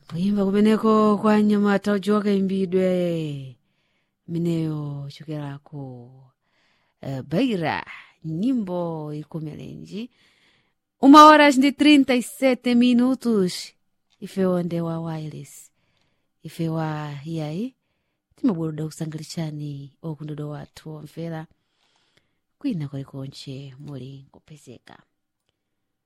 Kuimba kumeneko kwa Nyamata uchoka imbidwe mineyo chokerako Beira nyimbo ikumelenji 1h37 ife onde wa wireless ife wa yai timaburuda kusangalishani okundodo watu omfera kwina kwalikonche muli kupezeka.